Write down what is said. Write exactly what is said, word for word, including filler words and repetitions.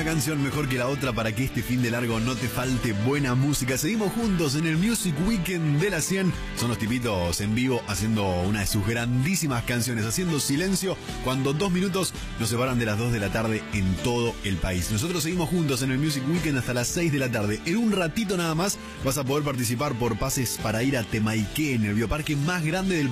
Ninguna canción mejor que la otra para que este fin de largo no te falte buena música. Seguimos juntos en el Music Weekend de la cien. Son los tipitos en vivo haciendo una de sus grandísimas canciones, haciendo silencio cuando dos minutos nos separan de las dos de la tarde en todo el país. Nosotros seguimos juntos en el Music Weekend hasta las seis de la tarde. En un ratito nada más vas a poder participar por pases para ir a Temaiké, en el bioparque más grande del